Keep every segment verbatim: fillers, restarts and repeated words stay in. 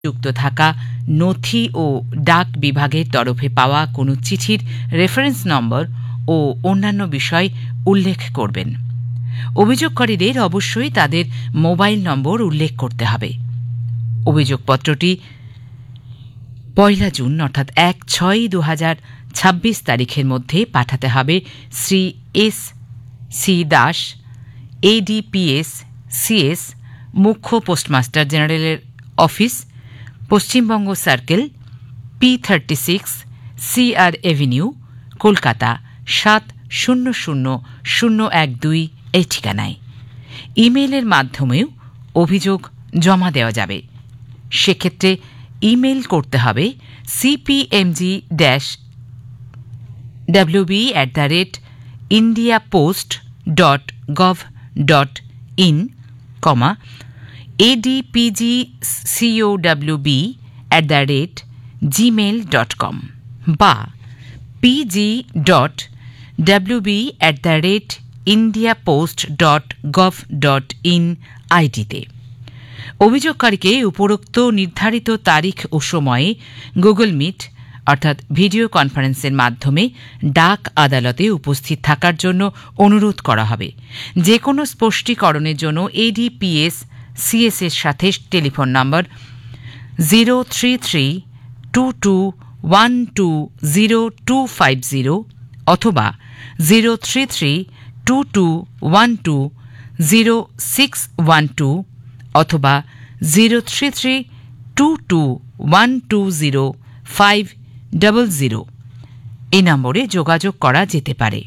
যুক্ত থাকা নথি ও ডাক বিভাগের তরফে পাওয়া কোনো চিঠির রেফারেন্স নম্বর ও অন্যান্য বিষয় উল্লেখ করবেন। অভিযোগকারীদের অবশ্যই তাদের মোবাইল নম্বর উল্লেখ করতে হবে। অভিযোগপত্রটি পয়লা জুন অর্থাৎ এক ছয় দু হাজার ছাব্বিশ তারিখের মধ্যে পাঠাতে হবে Shri S C Das, এডিপিএস CS, মুখ্য পোস্টমাস্টার জেনারেলের office, Paschimbanga circle, P thirty six, CR Avenue, Kolkata সাত শূন্য শূন্য শূন্য এক দুই এই ঠিকানায়। ইমেইলের মাধ্যমেও অভিযোগ জমা দেওয়া যাবে। সেক্ষেত্রে ইমেইল করতে হবে সিপিএমজি dash WB at the rate India post dot gov dot in, comma এডিপিজি সিওডাব্লিউবি at the rate Gmail dot com বা PG dot WB at the rate India post dot gov dot in আইডিতে। অভিযোগকারীকে উপরোক্ত নির্ধারিত তারিখ ও সময়ে Google meet অর্থাৎ video কনফারেন্সের মাধ্যমে ডাক আদালতে উপস্থিত থাকার জন্য অনুরোধ করা হবে। যে কোনো স্পষ্টীকরণের জন্য এডিপিএস সিএস এর সাথে telephone number zero three three two two one two zero two five zero অথবা zero three three two two one two zero six one two অথবা zero three three two two one two zero five double zero এই নম্বরে যোগাযোগ করা যেতে পারে।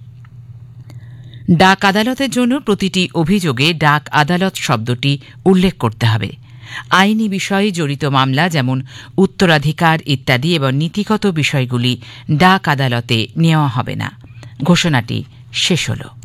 ডাক আদালতের জন্য প্রতিটি অভিযোগে ডাক আদালত শব্দটি উল্লেখ করতে হবে। আইনি বিষয়ে জড়িত মামলা যেমন উত্তরাধিকার ইত্যাদি এবং নীতিগত বিষয়গুলি ডাক আদালতে নেওয়া হবে না। ঘোষণাটি শেষ হল।